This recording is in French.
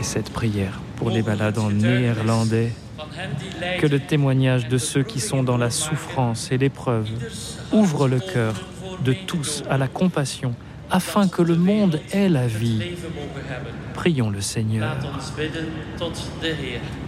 cette prière pour les malades en néerlandais. Que le témoignage de ceux qui sont dans la souffrance et l'épreuve ouvre le cœur de tous à la compassion, afin que le monde ait la vie. Prions le Seigneur.